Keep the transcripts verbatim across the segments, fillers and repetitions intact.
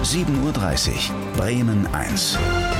sieben Uhr dreißig. Bremen eins.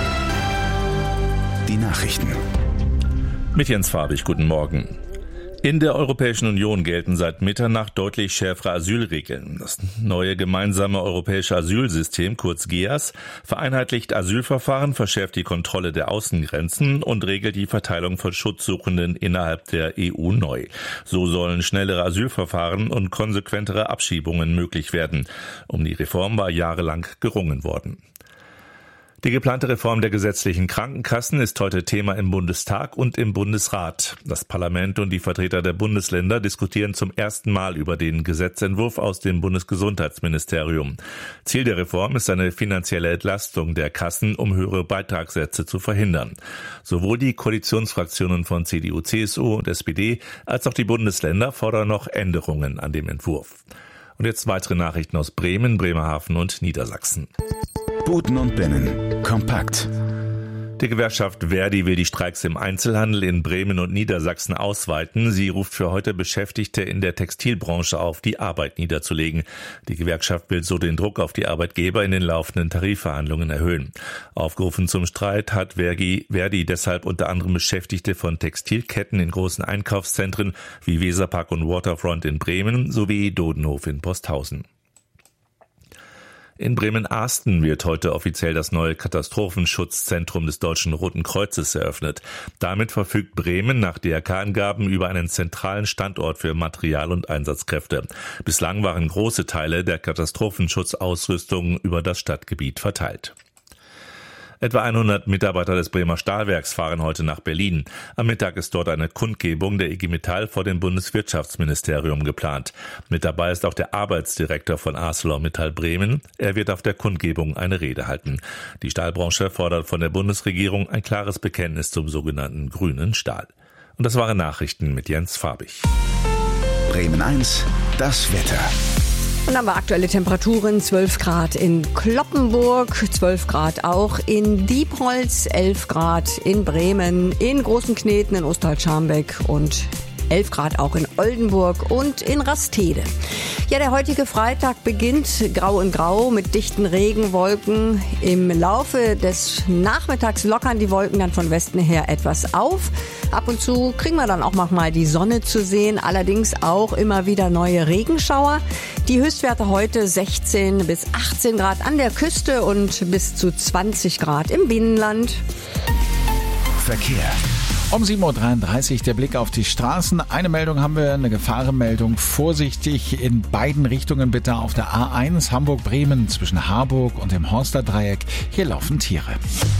Die Nachrichten. Mit Jens Farbig, guten Morgen. In der Europäischen Union gelten seit Mitternacht deutlich schärfere Asylregeln. Das neue gemeinsame europäische Asylsystem, kurz G E A S, vereinheitlicht Asylverfahren, verschärft die Kontrolle der Außengrenzen und regelt die Verteilung von Schutzsuchenden innerhalb der E U neu. So sollen schnellere Asylverfahren und konsequentere Abschiebungen möglich werden. Um die Reform war jahrelang gerungen worden. Die geplante Reform der gesetzlichen Krankenkassen ist heute Thema im Bundestag und im Bundesrat. Das Parlament und die Vertreter der Bundesländer diskutieren zum ersten Mal über den Gesetzentwurf aus dem Bundesgesundheitsministerium. Ziel der Reform ist eine finanzielle Entlastung der Kassen, um höhere Beitragssätze zu verhindern. Sowohl die Koalitionsfraktionen von C D U, C S U und S P D als auch die Bundesländer fordern noch Änderungen an dem Entwurf. Und jetzt weitere Nachrichten aus Bremen, Bremerhaven und Niedersachsen. Buten und Binnen. Kompakt. Die Gewerkschaft Verdi will die Streiks im Einzelhandel in Bremen und Niedersachsen ausweiten. Sie ruft für heute Beschäftigte in der Textilbranche auf, die Arbeit niederzulegen. Die Gewerkschaft will so den Druck auf die Arbeitgeber in den laufenden Tarifverhandlungen erhöhen. Aufgerufen zum Streit hat Verdi, Verdi deshalb unter anderem Beschäftigte von Textilketten in großen Einkaufszentren wie Weserpark und Waterfront in Bremen sowie Dodenhof in Posthausen. In Bremen-Ahsten wird heute offiziell das neue Katastrophenschutzzentrum des Deutschen Roten Kreuzes eröffnet. Damit verfügt Bremen nach D R K-Angaben über einen zentralen Standort für Material- und Einsatzkräfte. Bislang waren große Teile der Katastrophenschutzausrüstung über das Stadtgebiet verteilt. Etwa hundert Mitarbeiter des Bremer Stahlwerks fahren heute nach Berlin. Am Mittag ist dort eine Kundgebung der I G Metall vor dem Bundeswirtschaftsministerium geplant. Mit dabei ist auch der Arbeitsdirektor von ArcelorMittal Bremen. Er wird auf der Kundgebung eine Rede halten. Die Stahlbranche fordert von der Bundesregierung ein klares Bekenntnis zum sogenannten grünen Stahl. Und das waren Nachrichten mit Jens Farbig. Bremen eins, das Wetter. Und dann haben wir aktuelle Temperaturen, zwölf Grad in Cloppenburg, zwölf Grad auch in Diepholz, elf Grad in Bremen, in Großenkneten, in Osterholz-Scharmbeck und elf Grad auch in Oldenburg und in Rastede. Ja, der heutige Freitag beginnt grau in grau mit dichten Regenwolken. Im Laufe des Nachmittags lockern die Wolken dann von Westen her etwas auf. Ab und zu kriegen wir dann auch mal die Sonne zu sehen, allerdings auch immer wieder neue Regenschauer. Die Höchstwerte heute sechzehn bis achtzehn Grad an der Küste und bis zu zwanzig Grad im Binnenland. Verkehr. Um sieben Uhr dreiunddreißig der Blick auf die Straßen. Eine Meldung haben wir, eine Gefahrenmeldung. Vorsichtig in beiden Richtungen bitte auf der A eins Hamburg-Bremen zwischen Harburg und dem Horsterdreieck. Hier laufen Tiere.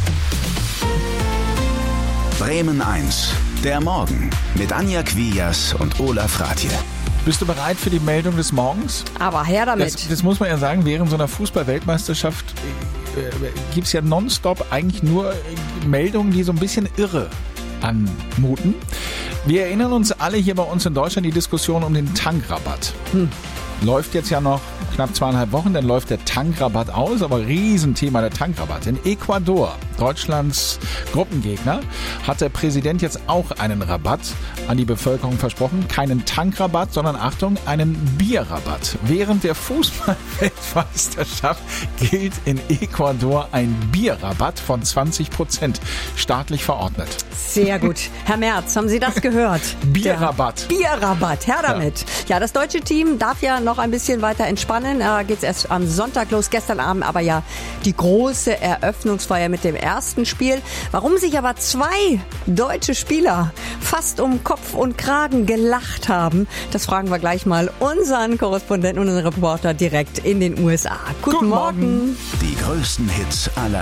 Bremen eins, der Morgen mit Anja Quias und Olaf Rathje. Bist du bereit für die Meldung des Morgens? Aber her damit. Das, das muss man ja sagen, während so einer Fußball-Weltmeisterschaft äh, gibt es ja nonstop eigentlich nur äh, Meldungen, die so ein bisschen irre anmuten. Wir erinnern uns alle hier bei uns in Deutschland die Diskussion um den Tankrabatt. Hm. Läuft jetzt ja noch knapp zweieinhalb Wochen, dann läuft der Tankrabatt aus, aber Riesenthema der Tankrabatt. In Ecuador, Deutschlands Gruppengegner, hat der Präsident jetzt auch einen Rabatt an die Bevölkerung versprochen. Keinen Tankrabatt, sondern Achtung, einen Bierrabatt. Während der Fußball-Weltmeisterschaft gilt in Ecuador ein Bierrabatt von zwanzig Prozent, staatlich verordnet. Sehr gut. Herr Merz, haben Sie das gehört? Bierrabatt. Der Bierrabatt, her damit. Ja. ja, das deutsche Team darf ja noch ein bisschen weiter entspannen. Da geht's erst am Sonntag los, gestern Abend aber ja die große Eröffnungsfeier mit dem ersten Spiel. Warum sich aber zwei deutsche Spieler fast um Kopf und Kragen gelacht haben, das fragen wir gleich mal unseren Korrespondenten und unseren Reporter direkt in den U S A. Guten, Guten Morgen. Morgen. Die größten Hits aller